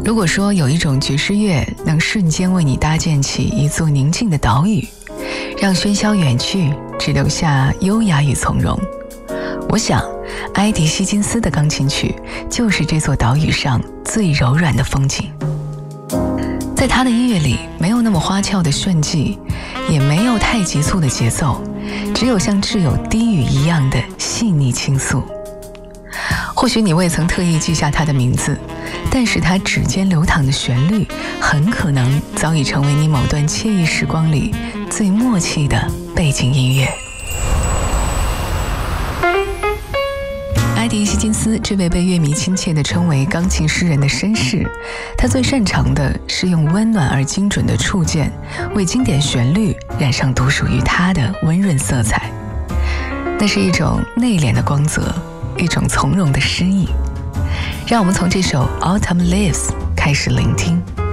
如果说有一种爵士乐能瞬间为你搭建起一座宁静的岛屿，让喧嚣远去，只留下优雅与从容，我想埃迪希金斯的钢琴曲就是这座岛屿上最柔软的风景。在他的音乐里，没有那么花俏的炫技，也没有太急促的节奏，只有像挚友低语一样的细腻倾诉。或许你未曾特意记下他的名字，但是他指尖流淌的旋律很可能早已成为你某段惬意时光里最默契的背景音乐。埃迪希金斯这位被乐迷亲切地称为钢琴诗人的绅士，他最擅长的是用温暖而精准的触键为经典旋律染上独属于他的温润色彩。那是一种内敛的光泽，一种从容的诗意。让我们从这首 Autumn Leaves 开始聆听。